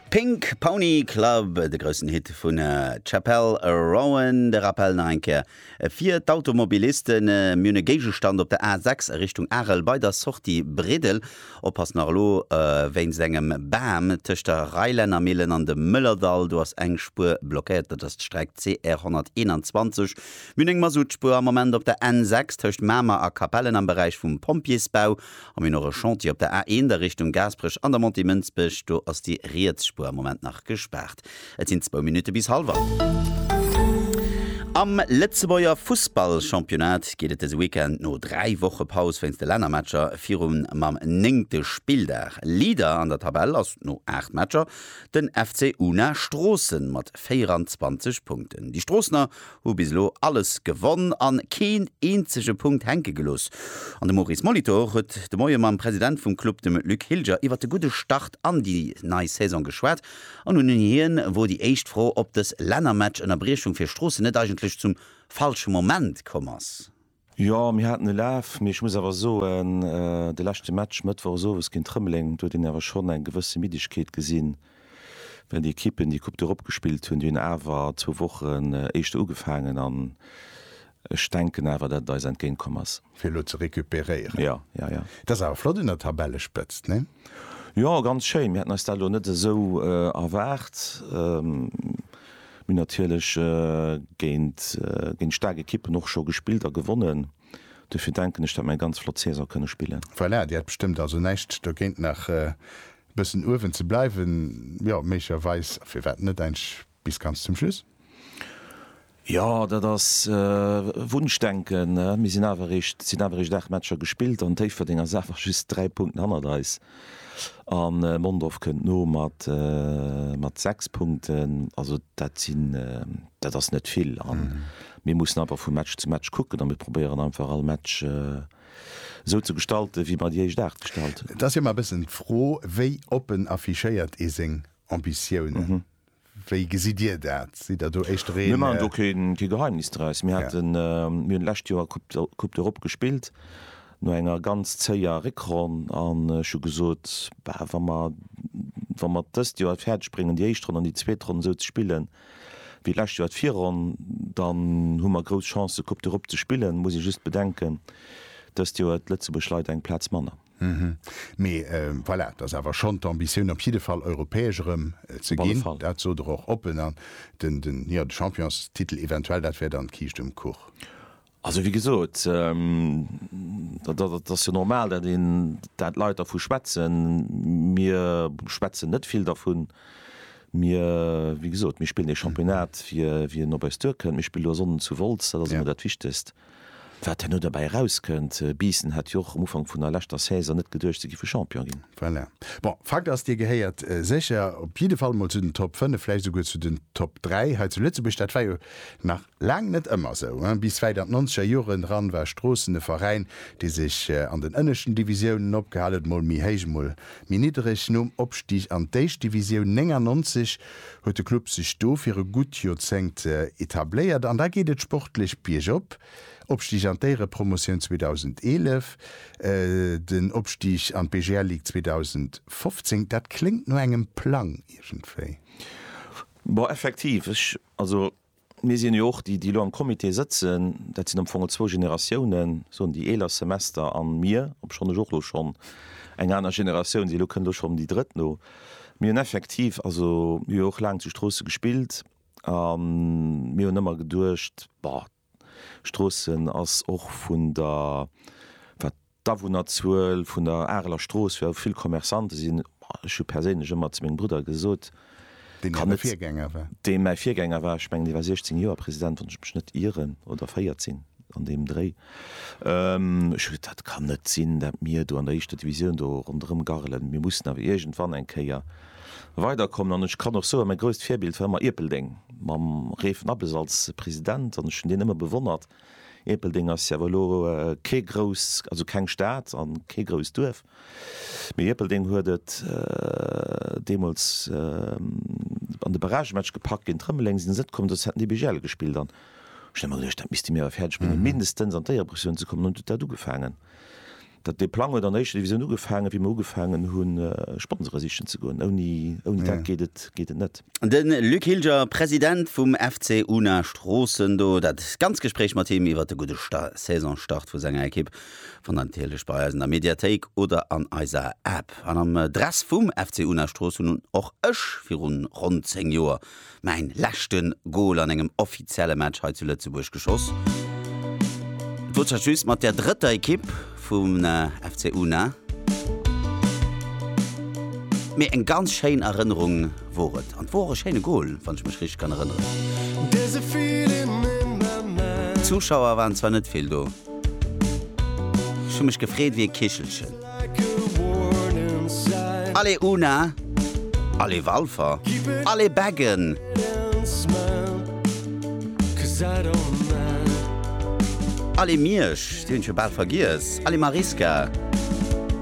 Pink Pony Club, de grössen Hit vun Chapelle Rowan, de Rappel enke 4 Automobilisten Münnegegestand op der A6 Richtung Arel bei der Sorti Bredel oppass nach lo wéin segem Bam tech der Reilenner Millen an de Mëllerdal, du hast eng Spur blockiert, dat Streck CR 121. Münning Masutspur am moment op der N6 töcht Mamer a Kapellen am Bereich vum Pompiesbau am min noch Chantier op der A1 der Richtung Gasbrich an der Montimünzbech, du ass die Rietspur am Moment nach gesperrt. Et sind 2 Minuten bis halber. Am Letzebauer Fußballchampionat geht es Weekend no 3 Wochen Pause wenn de Ländermatscher 4 mam 9. Spieltag. Leader an der Tabelle ass no 8 Matscher den FC Una Strossen mat 24 Punkten. Die Strossner hu bislo alles gewonnen an kein einzige Punkt henke gelos. An dem Maurice Molitor huet de moie Mann Präsident vum Club dem Luc Hilger iwwer de gute Start an die neue Saison geschwert an nun hien wo die echt froh ob das Ländermatch en Erbrechung fir Strossen net eigentlich zum falschen Moment kommers. Ja, mir hat Lauf, ich muss aber so de lachte Match mit war so kind Trümmeling, du den aber schon ein gewisse Midigkeit gesehen, wenn die Kippen die Coupe d'Europe gespielt hun den awer 2 Wochen echt ugefangen an denken awer dat da entgegenkommers. Viel zu rekuperieren. Ja. Das auch flott in der Tabelle spëtzt, ne? Ja, ganz schön. Mir hat net so erwart. Mir natürlich géint starke Kippe noch schon gespielt er gewonnen. Dafür denken ich, dass mein ganz flott Cäsar könne spielen. Voilà, die hat bestimmt also nicht, da geht nach bisschen Uwen zu bleiben. Ja, möglicherweise, wir werden nicht eigentlich bis ganz zum Schluss. Ja, das Wunschdenken. Wir sind average 8 Matcher gespielt und ich verdiene einfach just 3 Punkte anders. An Mondorf kënnt no mat 6 Punkten, also dat ass net vill an. Wir mussssen aber vu Match zu Match gucken, damit probieren einfach all Match so zu gestalten, wie man Diich dacht gestalten. Das immer bisssen froh, wéi open affichéiert is eng Ambiioune. Wéi gesidiert dat? Si dat du echt reden? Man do Geheimnisreis. Mir hat mir lächt Joer Coupe d'Europe gespielt. No enger ganz 10 Jahre Rekron an scho gesot wann mat dëst Jo Pferd springen die Eichtron an die Zzweetron so ze spielen. Wie lächt Jo 4 dann hummer gros Chance Coupe d'Europe zu spielen, muss ich just bedenken, dats Jo et letze Beschleit eng Platz Manner. Voilà, das awer schon d'Ambiioun op jeden Fall europäescherem ze ginn, dat zo och open an den Championstitel eventuell dat wär an kiicht Koch. Also wie gesot dat ja normal, dat Leute vu schwätzen mir schwätzen net viel davon mir wie gesot mir spielen de Championat wie no bei Türken mir spiel sonnen zu Volz, dat wichtigst. Wat nur dabei rauskënnt Biesen hat Joch am Ufang vun der Lächter Säser net gedurcht gi vu Champion gin. Voilà. Bon, Fakt ass Dir gehéiert secher op jede Fall mal zu den Top 5 vielleicht so gut zu den Top 3 he zu Lützeburg dat war nach lang net immer so. Bis 2090er Joren ran war strossende Verein, die sich an den ënneschen Divisionen opgehalet moll mi héichmoll. Miniterich nom Opstich an déich Division 90 huet de Club sich do fir gut Jozenngt etetaléiert. An da geht et sportlich Bierg op. Opstich an déire Promotion 2011, den Opstich an PGR League 2015, dat klingt no engem Plan irgentéi. Effektiv also mir sinn joch die lo am Komitee sitzen, dat sind am vu 2 Generationen so die eler Semester an mir op schon Jochlo schon eng einer Generation, die locken schon die drit no. Mir effektiv also mir och lang zu Strosse gespielt, mir nëmmer gedurcht Strossen ass och vun der Davonzuuel vun der Äler Stroos fir vill Kommersante sinn perég ëmmer ze még Bruder gesot. Viergänger war. De méi Viergänger war speng Di war 16 Joer Präsident vun net Iren oder feiert sinn an dem Dré. Dat kann net sinn, dat mir du an der Eischchte Division do runëm Garelen. mir mussssen awer egent wann eng Keier weiterkommen an ich kann noch so mein größt Vorbild firmer Epelding mam Refen Appes als Präsident an schon den immer bewundert. Epelding as Javalo kegros also kein Staat an kegros Dorf. Mir Epelding huet demos an de Baragematch gepackt in Trümmeling sind sit kommt, das hätten die Begelle gespielt an. Mis die mir fertig spielen mindestens an der Pression zu kommen und da du gefangen. dat de Plan der nächste Division ugefangen wie ugefangen hunn Sponsorsichen zu go dat geht net. Den Luc Hilger Präsident vum FC Una Strossen do dat ganz Gespräch mat ihm iwwer de gute Saisonstart vu senger Ekipp von an Telespeisen der Mediathek oder an eiser App an am Dress vum FC Una Strossen hun och ëch fir rund 10 Joer mein lächten Goal an engem offizielle Match he zu Lützeburg geschoss. Wutschüss mat der dritte Ekipp vum FC Una. Mir eng ganz schein Erinnerung woret. An wore scheine Goal, wann ich mich richtig kann erinnern. Zuschauer waren zwar net viel do. Ich mich gefreut wie Kichelchen. Alle Una, alle Walfer, alle Baggen. Alle Mirsch, die ich bald vergiss, alle Mariska.